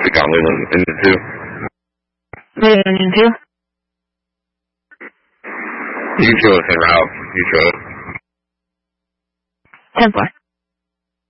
got Leland in the two. Leland in two? You show us en route. You show us. 10-4.